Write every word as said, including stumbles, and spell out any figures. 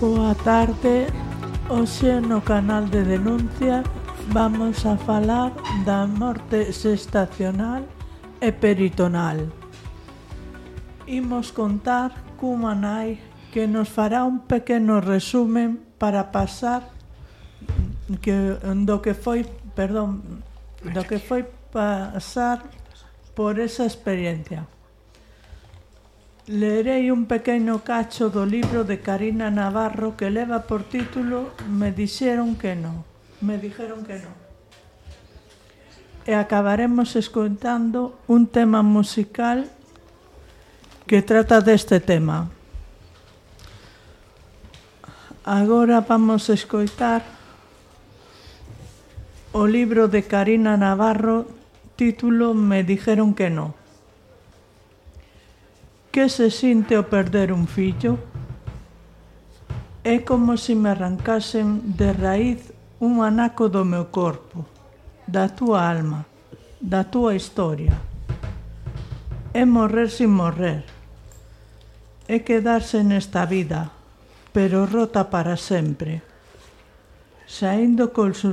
Boa tarde, hoxe no canal de denuncia vamos a falar da morte xestacional e peritonal. Imos contar cunha nai que nos fará un pequeno resumen para pasar que, do que foi, perdón, do que foi pasar por esa experiencia. Leerei un pequeno cacho do libro de Karina Navarro que leva por título Me dixeron que non. Me dixeron que non. E acabaremos escoitando un tema musical que trata deste tema. Agora vamos a escoitar o libro de Karina Navarro, título Me dixeron que non. Que se sinte ao perder un fillo? É como se me arrancasen de raíz un anaco do meu corpo, da túa alma, da túa historia. É morrer sin morrer. É quedarse nesta vida, pero rota para sempre, saíndo cos